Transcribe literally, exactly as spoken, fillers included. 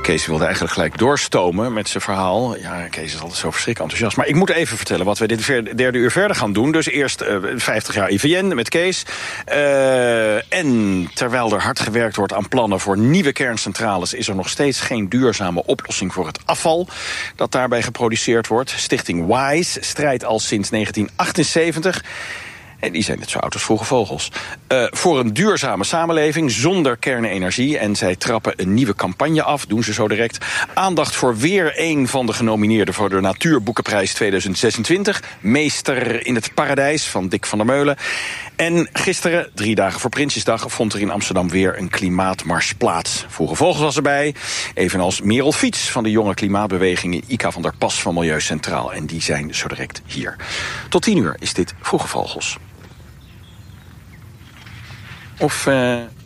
Kees wilde eigenlijk gelijk doorstomen met zijn verhaal. Ja, Kees is altijd zo verschrikkelijk enthousiast. Maar ik moet even vertellen wat we dit derde uur verder gaan doen. Dus eerst uh, vijftig jaar I V N met Kees. Uh, en terwijl er hard gewerkt wordt aan plannen voor nieuwe kerncentrales... is er nog steeds geen duurzame oplossing voor het afval dat daarbij geproduceerd wordt. Stichting WISE strijdt al sinds negentien achtenzeventig... En die zijn net zo oud als vroege vogels. Uh, voor een duurzame samenleving zonder kernenergie. En zij trappen een nieuwe campagne af, doen ze zo direct. Aandacht voor weer een van de genomineerden voor de Natuurboekenprijs tweeduizend zesentwintig. Meester in het Paradijs van Dick van der Meulen. En gisteren, drie dagen voor Prinsjesdag, vond er in Amsterdam weer een klimaatmars plaats. Vroege Vogels was erbij, evenals Merel Fiets van de jonge klimaatbeweging Ika van der Pas van Milieu Centraal. En die zijn zo direct hier. Tot tien uur is dit Vroege Vogels. Of... Uh